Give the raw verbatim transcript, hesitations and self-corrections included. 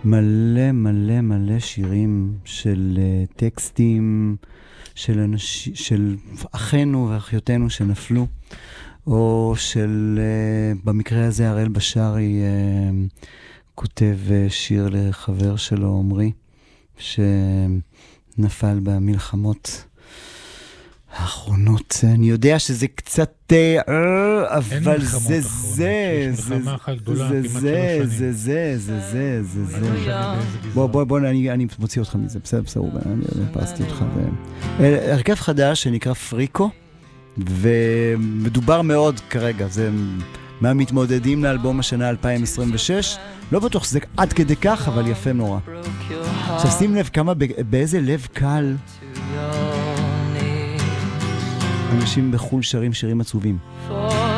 מלא מלא מלא שירים של uh, טקסטים של, אנש... של אחינו ואחיותינו שנפלו, או של, uh, במקרה הזה הראל בשרי uh, כותב uh, שיר לחבר שלו, עומרי, שנפל במלחמות האחרונות. אני יודע שזה קצת, אבל זה זה, זה זה, זה זה, זה זה, זה זה, זה. בוא, בוא, בוא, אני מוציא אותך מזה, בסדר, בסדר, אני פרסתי אותך. הרכב חדש שנקרא פריקו, ומדובר מאוד כרגע, זה מהמתמודדים לאלבום השנה אלפיים עשרים ושש, לא בטוח שזה עד כדי כך, אבל יפה נורא. עכשיו שים לב כמה, באיזה לב קל אנשים בחול שרים שירים עצובים.